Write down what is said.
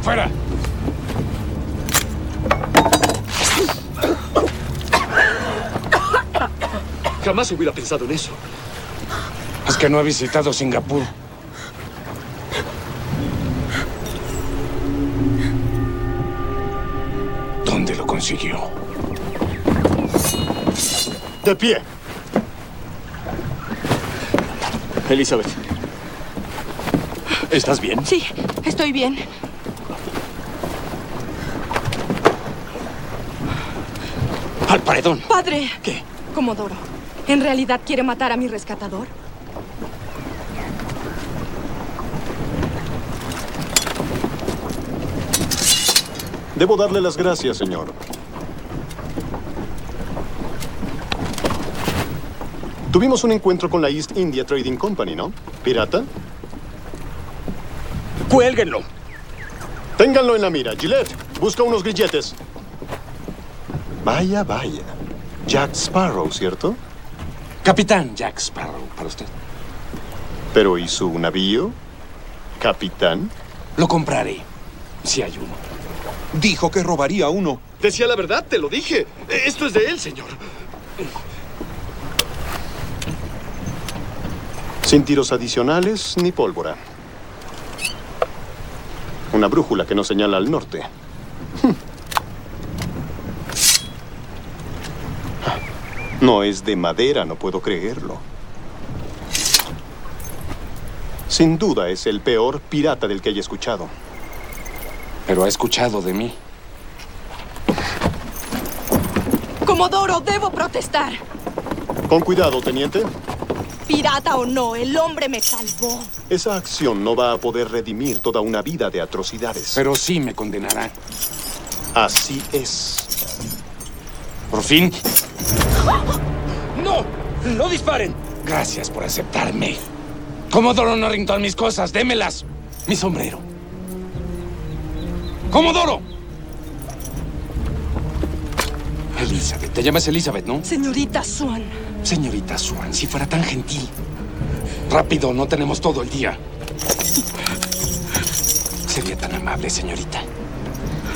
¡Fuera! Jamás hubiera pensado en eso. Es que no he visitado Singapur. ¿Dónde lo consiguió? ¡De pie! Elizabeth. ¿Estás bien? Sí, estoy bien. ¡Al paredón! ¡Padre! ¿Qué? Comodoro, ¿en realidad quiere matar a mi rescatador? Debo darle las gracias, señor. Tuvimos un encuentro con la East India Trading Company, ¿no? ¿Pirata? ¡Cuélguenlo! Ténganlo en la mira. Gillette, busca unos grilletes. Vaya, vaya. Jack Sparrow, ¿cierto? Capitán Jack Sparrow, para usted. ¿Pero y su navío? ¿Capitán? Lo compraré, si hay uno. Dijo que robaría uno. Decía la verdad, te lo dije. Esto es de él, señor. Sin tiros adicionales ni pólvora. Una brújula que no señala al norte. No es de madera, no puedo creerlo. Sin duda es el peor pirata del que haya escuchado. Pero ha escuchado de mí. Comodoro, debo protestar. Con cuidado, teniente. Pirata o no, el hombre me salvó. Esa acción no va a poder redimir toda una vida de atrocidades. Pero sí me condenará. Así es. Por fin. ¡No! ¡No disparen! Gracias por aceptarme. Comodoro Norrington, mis cosas, démelas. Mi sombrero. ¡Comodoro! Elizabeth, te llamas Elizabeth, ¿no? Señorita Swan. Señorita Swan, si fuera tan gentil. Rápido, no tenemos todo el día. Sería tan amable, señorita.